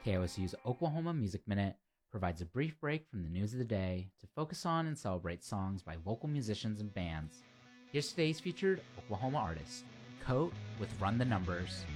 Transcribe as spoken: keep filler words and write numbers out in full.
K O S U's Oklahoma Music Minute provides a brief break from the news of the day to focus on and celebrate songs by local musicians and bands. Here's today's featured Oklahoma artist, Coat with Run the Numbers.